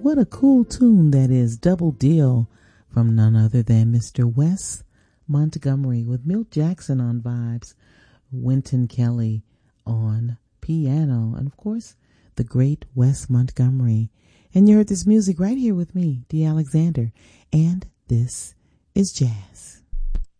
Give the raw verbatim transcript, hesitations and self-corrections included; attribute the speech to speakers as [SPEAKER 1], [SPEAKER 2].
[SPEAKER 1] What a cool tune that is. Double Deal from none other than Mister Wes Montgomery with Milt Jackson on vibes, Wynton Kelly on piano, and of course, the great Wes Montgomery. And you heard this music right here with me, Dee Alexander, and this is jazz.